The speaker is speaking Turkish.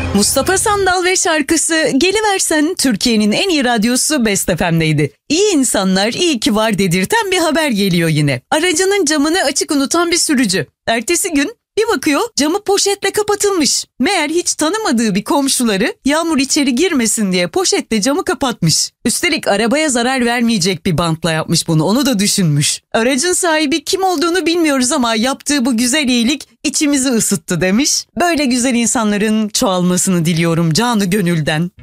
Mustafa Sandal ve şarkısı Geliversen Türkiye'nin en iyi radyosu Best FM'deydi. İyi insanlar iyi ki var dedirten bir haber geliyor yine. Aracının camını açık unutan bir sürücü. Ertesi gün bir bakıyor camı poşetle kapatılmış. Meğer hiç tanımadığı bir komşuları yağmur içeri girmesin diye poşetle camı kapatmış. Üstelik arabaya zarar vermeyecek bir bantla yapmış bunu, onu da düşünmüş. Aracın sahibi kim olduğunu bilmiyoruz ama yaptığı bu güzel iyilik içimizi ısıttı demiş. Böyle güzel insanların çoğalmasını diliyorum canı gönülden.